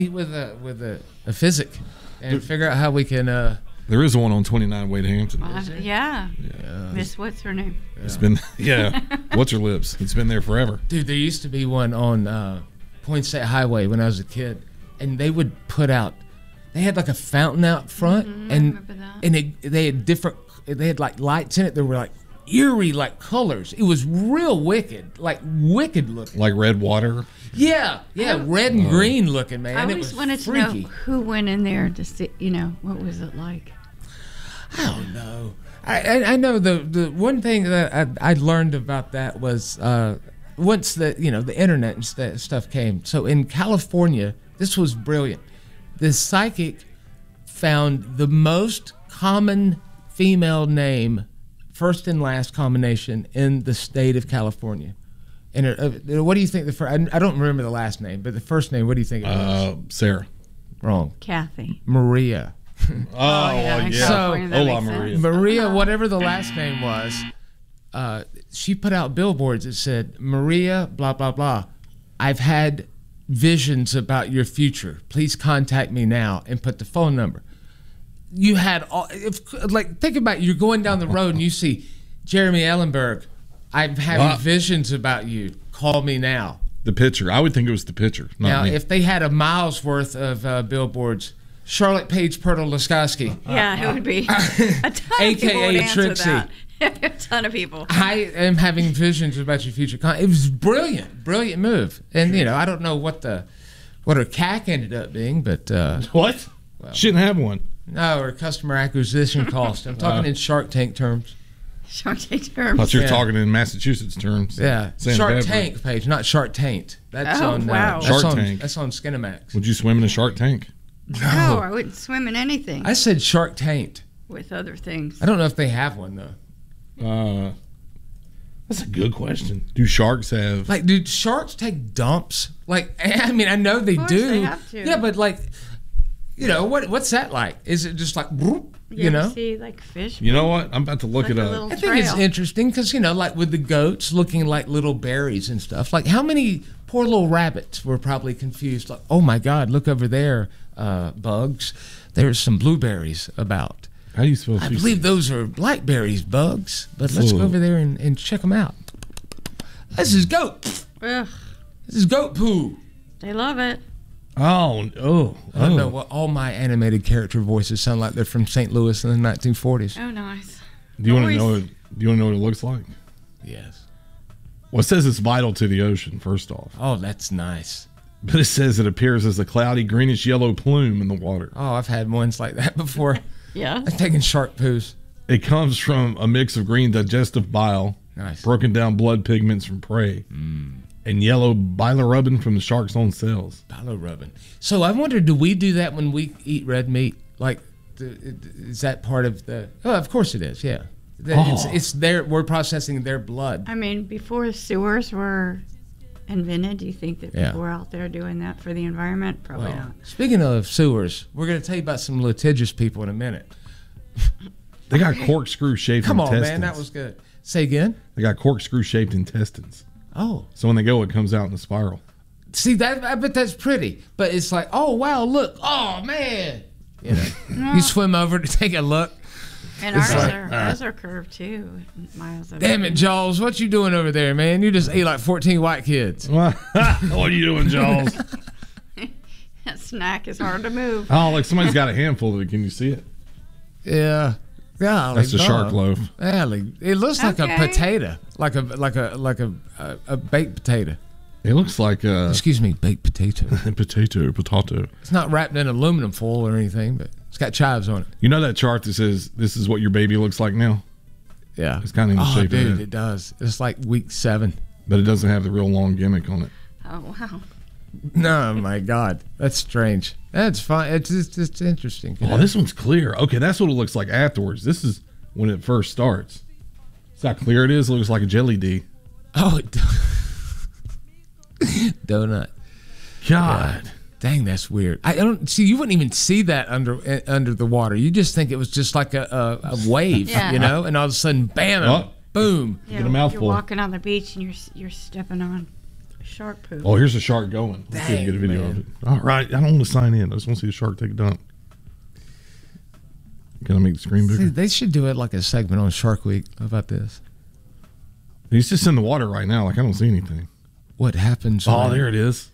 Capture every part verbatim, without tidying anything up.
meet with a with a, a physic and figure out how we can. Uh, there is one on twenty-nine Wade Hampton. Uh, yeah. Yeah. Miss, what's her name? Yeah. It's been yeah. What's her lips? It's been there forever. Dude, there used to be one on uh, Point State Highway when I was a kid, and they would put out. They had like a fountain out front, mm-hmm, and I remember that. and it, they had different. They had like lights in it. They were like eerie, like colors. It was real wicked, like wicked looking. Like red water. Yeah, yeah, I, red and uh, green looking, man. I it always was wanted freaky. to know who went in there to see. You know, what was it like? I don't know. I I, I know the the one thing that I, I learned about that was uh, once the you know the internet and st- stuff came. So in California, this was brilliant. The psychic found the most common female name, first and last combination in the state of California. And uh, what do you think the first? I don't remember the last name, but the first name. What do you think it was? Uh, Sarah. Wrong. Kathy. Maria. Oh, Oh, yeah, in yeah. California, that Hola, makes Maria. sense. Maria, Uh-huh. whatever the last name was, uh, she put out billboards that said, Maria, blah, blah, blah. I've had visions about your future. Please contact me now, and put the phone number. You had all, if like, think about you're going down the road and you see Jeremy Ellenberg. I'm having Wow. visions about you. Call me now. The pitcher. I would think it was the pitcher. Not Now, me. if they had a mile's worth of uh, billboards, Charlotte Page Pirtle Laskowski. Yeah, it would be a ton A of people K A would answer Trixie. that. A ton of people. I am having visions about your future. Con- it was brilliant, brilliant move. And you know, I don't know what the what her C A C ended up being, but uh, what? Well, She didn't have one. no, her customer acquisition cost. I'm talking Uh, in Shark Tank terms. Shark Tank I terms. thought you were Yeah. talking in Massachusetts terms. Yeah, Saying Shark Beverly. Tank page, not Shark Taint. That's Oh, on uh, wow. that's Shark on, Tank. That's on Skinamax. Would you swim in a shark tank? No, I wouldn't swim in anything I said Shark Taint. with other things. I don't know if they have one though. Uh, that's a good question. Do sharks have? Like, do sharks take dumps? Like, I mean, I know they course do. they have to. Yeah, but like, you know, what what's that like? Is it just like, whoop, You, you ever know? see like fish? You know what? I'm about to look Like it a up. little I think it's trail. interesting because, you know, like with the goats looking like little berries and stuff. Like, how many poor little rabbits were probably confused? Like, oh my God, look over there, uh, Bugs. There's some blueberries about. How do you spell? I believe those are blackberries, Bugs. But let's Ooh. go over there and, and check them out. This is goat. Ugh, This is goat poo. they love it. Oh, oh, I don't know oh. what all my animated character voices sound like. They're from Saint Louis in the nineteen forties. Oh, nice. Do you want to Noise. know? It, do you want to know what it looks like? Yes. Well, it says it's vital to the ocean. First off, Oh, that's nice. but it says it appears as a cloudy greenish yellow plume in the water. Oh, I've had ones like that before. Yeah. I've taken shark poos. It comes from a mix of green digestive bile, Nice. broken down blood pigments from prey, and yellow bilirubin from the shark's own cells. Bilirubin. So I wonder, do we do that when we eat red meat? Like, th- is that part of the? Oh, of course it is. Yeah. That- It's, Oh. it's their. We're processing their blood. I mean, before sewers were invented, do you think that Yeah. people were out there doing that for the environment? Probably Well, not. speaking of sewers, we're going to tell you about some litigious people in a minute. They got corkscrew shaped Come on, intestines. man, that was good. Say again. They got corkscrew shaped intestines. Oh, So when they go, it comes out in a spiral. see that? I bet that's pretty. But it's like, oh wow, look, oh man. You know, you swim over to take a look. And It's ours like, are uh, ours are curved too. Miles. Damn it, Jaws, what you doing over there, man? You just ate like fourteen white kids. What are you doing, Jaws? That snack is hard to move. Oh, like somebody's got a handful of it. Can you see it? Yeah. Yeah, That's a shark loaf. Golly. It looks like a Okay. potato, like a like a like a a, a baked potato. It looks like a Excuse me, baked potato. potato, potato. It's not wrapped in aluminum foil or anything, but it's got chives on it. You know that chart that says this is what your baby looks like now? Yeah, It's kind of in the oh, shape dude, of it, it does. It's like week seven. but it doesn't have the real long gimmick on it. Oh wow. No, my God, that's strange. That's fine. It's just it's interesting. you Oh, know? this one's clear. Okay, that's what it looks like afterwards. This is when it first starts. See how clear it is? It looks like a jelly D. Oh, it does. Donut. God. Dang, that's weird. I don't see. You wouldn't even see that under uh, under the water. You just think it was just like a a, a wave, Yeah. you know. And all of a sudden, bam, Oh. boom. Yeah, Get a mouthful. You're walking on the beach and you're you're stepping on shark poop. Oh, here's a shark going. Let's see if we can get a video Dang, of it. All right, I don't want to sign in. I just want to see the shark take a dump. Can I make the screen bigger? See, they should do it like a segment on Shark Week. How about this? He's just in the water right now. Like, I don't see anything. What happens? Oh, when- there it is.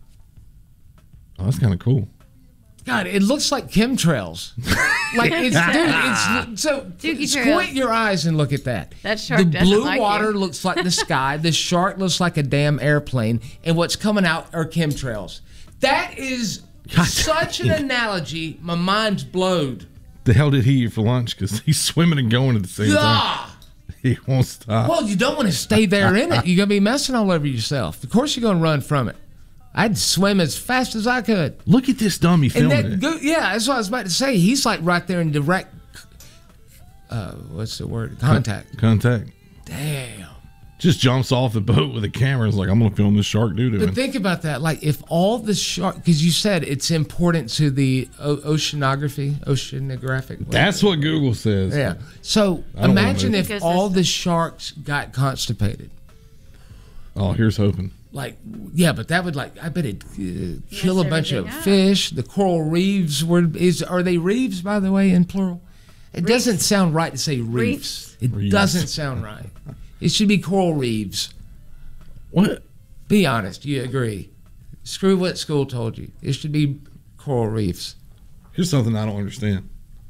Oh, that's kind of cool. God, it looks like chemtrails. Like it's dude, it's so. Dookie Squint trails. your eyes and look at that. That shark The doesn't blue like water you. looks like the sky. The shark looks like a damn airplane, and what's coming out are chemtrails. That is God such an dang. analogy. My mind's blowed. The hell did he eat for lunch? Because he's swimming and going at the same time. Ah! He won't stop. Well, you don't want to stay there in it. You're gonna be messing all over yourself. Of course, you're gonna run from it. I'd swim as fast as I could. Look at this dummy And filming that, it. go, yeah, that's what I was about to say. He's like right there in direct, uh, what's the word? Contact. Contact. Damn. Just jumps off the boat with a camera. It's like, I'm going to film this shark doo But doo. think about that. Like, if all the shark, because you said it's important to the o- oceanography, oceanographic. That's what Google says. Yeah. So I don't imagine wanna if Because all this- the sharks got constipated. Oh, here's hoping. Like, yeah, but that would like, I bet it'd uh, kill a Mess bunch of everything up. fish. The coral reefs were, is, are they reefs, by the way, in plural? It doesn't sound right to say reefs. Reefs. It Reefs. doesn't sound right. It should be coral reefs. What? Be honest, you agree. Screw what school told you. It should be coral reefs. Here's something I don't understand.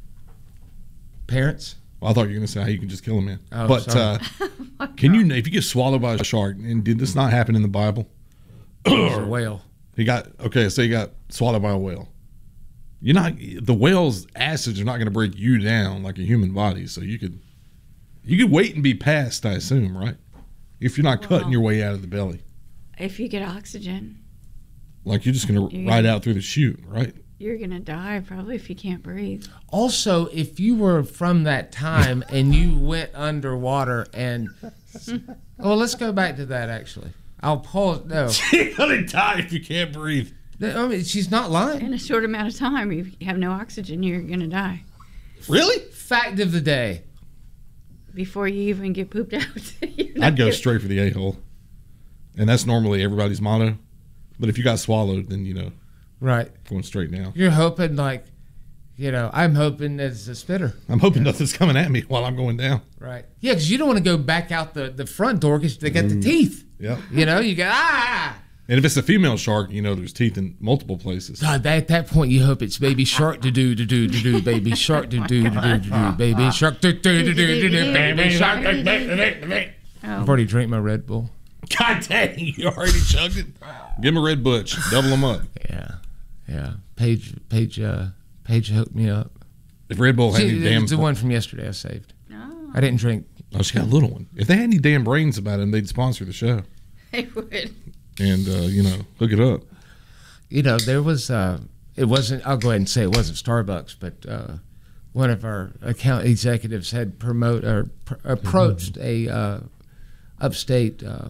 Parents? Well, I thought you were going to say how you can just kill a man. Oh, but sorry. uh, can you, if you get swallowed by a shark, and did this not happen in the Bible? It's a whale. He got, okay, so he got swallowed by a whale. You're not, the whale's acids are not going to break you down like a human body. So you could, you could wait and be passed, I assume, right? If you're not cutting Well- your way out of the belly. If you get oxygen, Like you're just going to You're ride gonna- out through the chute, right? you're gonna die probably if you can't breathe. Also, if you were from that time and you went underwater and, well, let's go back to that actually. I'll pause. No, You're going to die if you can't breathe. I mean, she's not lying. In a short amount of time, if you have no oxygen, you're gonna die Really? Fact of the day. before you even get pooped out. You're not I'd go gonna- straight for the a-hole. And that's normally everybody's motto. But if you got swallowed, then, you know, Right. going straight down. You're hoping like, you know, I'm hoping it's a spitter. I'm hoping nothing's coming at me while I'm going down. Right. Yeah, because you don't want to go back out the, the front door because they got the Mm. teeth. Yep. You know, you go, ah. And if it's a female shark, you know there's teeth in multiple places. God, that, at that point, you hope it's baby shark to do to do to do baby shark to do to do to do baby shark to do to do to do baby shark. to do, to do, to do. I've Oh, already drank my Red Bull. God dang, you already chugged it. Give him a Red Butch. Double them up. Yeah, yeah. Paige, Paige, uh, Paige hooked me up. If Red Bull had See, any damn... it's the one from yesterday I saved. no, I didn't drink. Oh, she got a little one. If they had any damn brains about it, they'd sponsor the show. they would. And, uh, you know, hook it up. You know, there was. Uh, it wasn't. I'll go ahead and say it wasn't Starbucks, but uh, one of our account executives had promote or pr- approached a uh, upstate uh,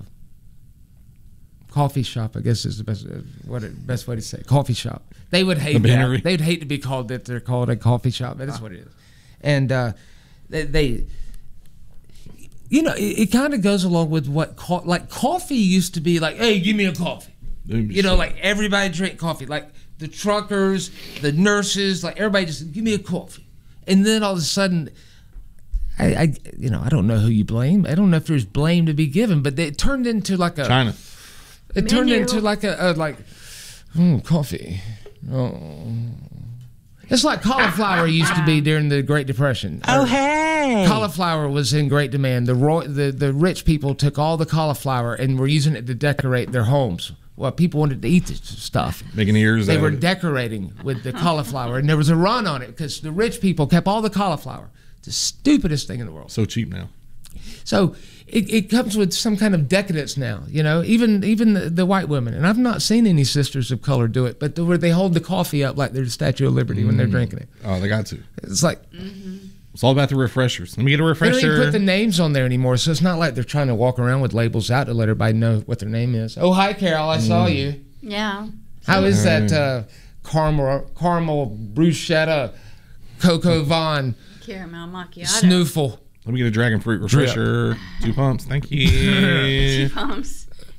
coffee shop. I guess is the best uh, what it, best way to say it, coffee shop. They would hate A beanery. that. They'd hate to be called that they're called a coffee shop. But that's what it is. And uh, they, they, you know, it, it kind of goes along with what co- like coffee used to be like. Hey, give me a coffee. You know, like everybody drink coffee, like the truckers, the nurses, like everybody just give me a coffee. And then all of a sudden, I, I you know, I don't know who you blame. I don't know if there's blame to be given, but they, it turned into like a China. It turned Menu. into like a, a like mm, coffee. Oh. It's like cauliflower used to be during the Great Depression. Oh, hey! Cauliflower was in great demand. The, roy, the the rich people took all the cauliflower and were using it to decorate their homes. Well, people wanted to eat this stuff. Making ears They out were of it. decorating with the cauliflower, and there was a run on it because the rich people kept all the cauliflower. The stupidest thing in the world. So cheap now. So it, it comes with some kind of decadence now, you know, even even the, the white women. And I've not seen any sisters of color do it, but the, where they hold the coffee up like they're the Statue of Liberty when they're drinking it. Oh, they got to. It's like It's all about the refreshers. Let me get a they don't even refresher. put the names on there anymore, so it's not like they're trying to walk around with labels out to let everybody know what their name is. Oh, hi, Carol, I saw you. Yeah. How is that uh, caramel, caramel bruschetta, Coco Von, Caramel macchiato. Snoofle? Let me get a dragon fruit refresher. Two pumps. Thank you. Two pumps.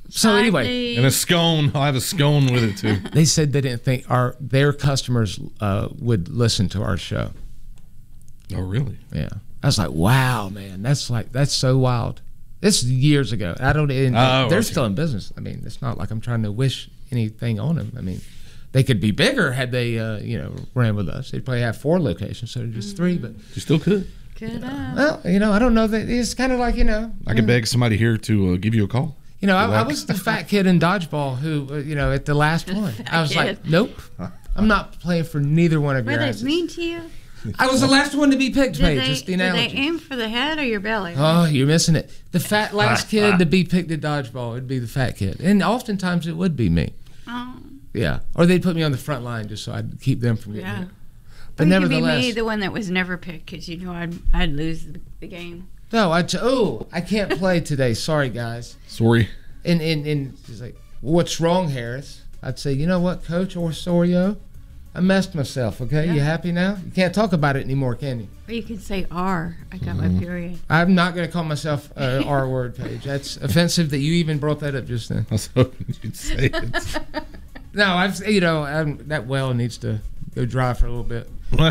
So anyway, Sadly, And a scone. I'll have a scone with it too. they said they didn't think our their customers uh, would listen to our show. Oh, really? Yeah, I was like, wow, man, that's like that's so wild. This is years ago. I don't. And Oh, they're okay. still in business. I mean, it's not like I'm trying to wish anything on them. I mean, they could be bigger had they, uh, you know, ran with us. They'd probably have four locations, so just three. But You still could. good up. well, you know, I don't know that it's kind of like you know, I could beg somebody here to uh, give you a call. you know, I, I Relax. was the fat kid in dodgeball who, uh, you know, at the last one, I was like, kid. nope, I'm not playing for neither one of Were your they asses. mean to you? I was the last one to be picked, Did Paige. they, Just the did they analogy. aim for the head or your belly? Oh, you're missing it. The fat last kid to be picked at dodgeball would be the fat kid, and oftentimes it would be me. Oh, Yeah, or they'd put me on the front line just so I'd keep them from getting yeah. hit. But Or you could be nevertheless, me, the one that was never picked, because you know I'd I'd lose the, the game. no, I t- oh I can't play today. Sorry, guys. Sorry. And and and he's like, what's wrong, Harris? I'd say, you know what, Coach Osorio, I messed myself. Okay, you Yeah. happy now? You can't talk about it anymore, can you? Or you could say R. I got Mm-hmm. my period. I'm not going to call myself uh, R word, Paige. That's offensive that you even brought that up just then. I was hoping you'd say it. No, I've you know I'm, that well needs to go dry for a little bit.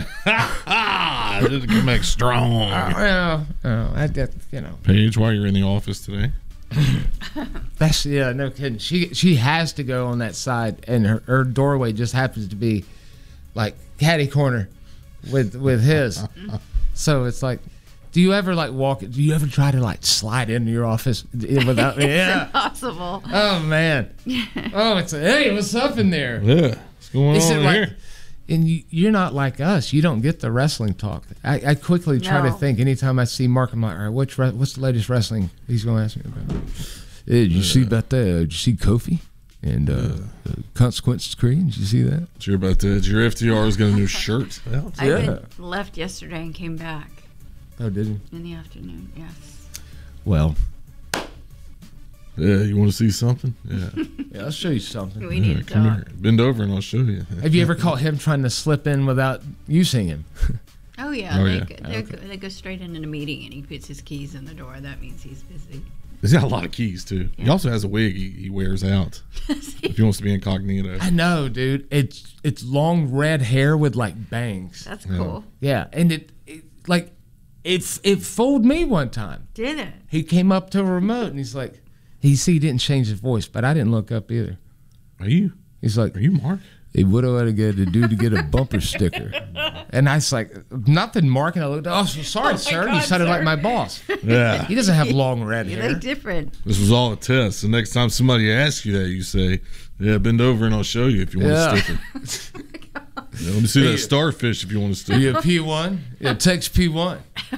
It'll come back strong. Well, no, I that you know Paige, while you're in the office today, that's yeah no kidding. She she has to go on that side, and her, her doorway just happens to be like catty corner with with his. So it's like, do you ever like walk? Do you ever try to like slide into your office without? Yeah. Impossible. Oh man. Oh, it's a, hey, what's up in there? yeah, what's going Is on it like, here? and you, you're not like us. You don't get the wrestling talk. I, I quickly try to No. think. Anytime I see Mark, I'm like, all right, what's, re- what's the latest wrestling he's going to ask me about? Hey, did you see about that? Uh, did you see Kofi and uh, uh, Consequences Creed? Did you see that? Did you hear about that? Your F T R's got a new shirt. Well, I Yeah. even left yesterday and came back Oh, did you? in the afternoon. Yes. Well, yeah, you want to see something? Yeah. yeah, I'll show you something. We yeah need to come talk. here. Bend over and I'll show you. Have you ever caught him trying to slip in without you seeing him? Oh yeah, Oh, they, yeah. Go, they're go- they go straight into the meeting and he puts his keys in the door. That means he's busy. He's got a lot of keys too. He Yeah. also has a wig he, he wears out if he wants to be incognito. I know, dude. It's it's long red hair with like bangs. That's Yeah. cool. Yeah, and it, it like it it fooled me one time. Did it? He came up to a remote and he's like, he see he didn't change his voice, but I didn't look up either. Are you? He's like, Are you Mark? hey, what do I got to do to get a bumper sticker? And I was like, nothing, Mark. And I looked, oh, sorry, sir. God, you sounded sir. like my boss. Yeah. He doesn't have long red You hair. look different. This was all a test. The next time somebody asks you that, you say, "Yeah, bend over and I'll show you if you want Yeah. a sticker." Yeah, let me see that starfish if you want a Are sticker. you a P one? Yeah, text P one.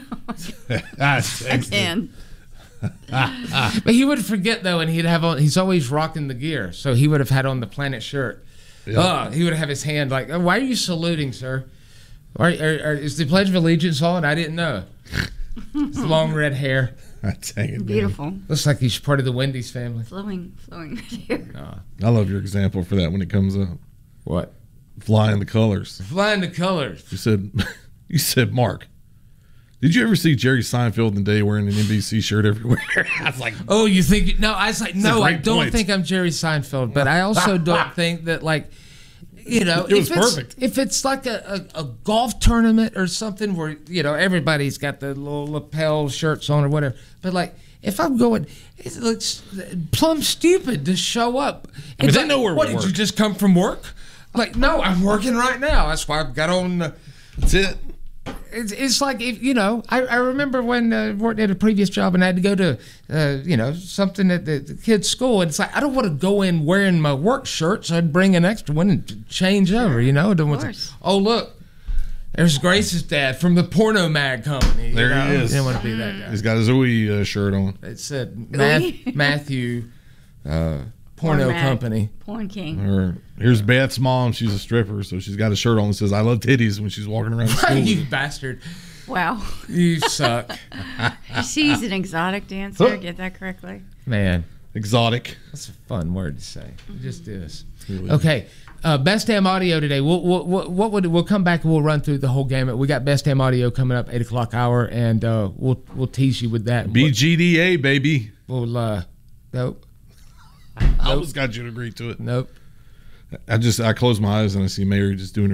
And But he would forget though, and he'd have on. He's always rocking the gear, so he would have had on the Planet shirt. Yeah. Oh, he would have his hand like, oh, why are you saluting, sir? Are, are, are, is the Pledge of Allegiance on? I didn't know. It's long red hair. Dang it, man. beautiful, Looks like he's part of the Wendy's family. flowing, flowing hair. I love your example for that when it comes up. What? Flying the colors. Flying the colors. You said, you said, Mark. Did you ever see Jerry Seinfeld today wearing an N B C shirt everywhere? I was like, Oh, you think? No, I was like, a no, I great don't point. think I'm Jerry Seinfeld, but I also don't think that, like, you know, It was if it's, perfect. If it's like a, a, a golf tournament or something where, you know, everybody's got the little lapel shirts on or whatever, but like, if I'm going, it looks plumb stupid to show up. mean, It's they like, know where we What, did work. you just come from work? Like, no, I'm working right now. That's why I've got on. Uh, that's it. It's, it's like, if, you know, I, I remember when I uh, worked at a previous job and I had to go to, uh, you know, something at the, the kids' school. And it's like, I don't want to go in wearing my work shirt, so I'd bring an extra one and change over, you know. Don't want to- course. oh, look, there's Grace's dad from the Porno Mag Company. you There know? he is. Didn't want to be that guy. He's got his Zoe uh, shirt on. It said Math, Matthew uh, Porno Porn Mag. Company. Porn king. Or here's Beth's mom. She's a stripper, so she's got a shirt on that says "I love titties" when she's walking around the school. You bastard. Wow. You suck. She's an exotic dancer. Get that correctly? Man. Exotic. That's a fun word to say. It just is. Really. Okay. Uh, best damn audio today. We'll, we'll, we'll, what would we'll come back and we'll run through the whole gamut. We got best damn audio coming up eight o'clock hour, and uh, we'll we'll tease you with that. B G D A baby. We'll uh, nope. I almost got you to agree to it. Nope. I just I close my eyes and I see Mary just doing her